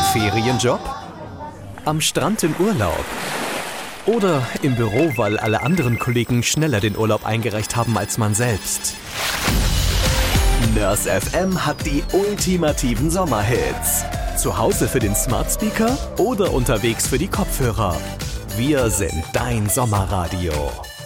Ferienjob? Am Strand im Urlaub? Oder im Büro, weil alle anderen Kollegen schneller den Urlaub eingereicht haben als man selbst? Nurse FM hat die ultimativen Sommerhits. Zu Hause für den Smart Speaker oder unterwegs für die Kopfhörer. Wir sind dein Sommerradio.